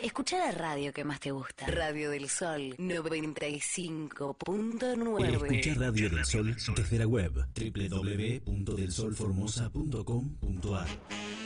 Escucha la radio que más te gusta. Radio del Sol 95.9. Escucha Radio del Sol desde la web www.delsolformosa.com.ar.